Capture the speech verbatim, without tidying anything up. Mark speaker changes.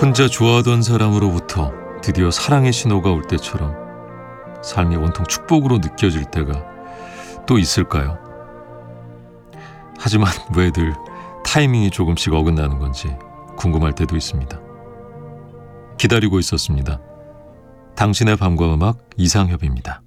Speaker 1: 혼자 좋아하던 사람으로부터 드디어 사랑의 신호가 올 때처럼 삶이 온통 축복으로 느껴질 때가 또 있을까요? 하지만 왜 늘 타이밍이 조금씩 어긋나는 건지 궁금할 때도 있습니다. 기다리고 있었습니다. 당신의 밤과 음악 이상협입니다.